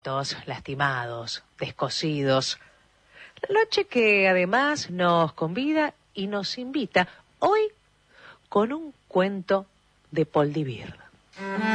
Todos lastimados, descosidos. La noche que además nos convida y nos invita hoy con un cuento de Paul Divir.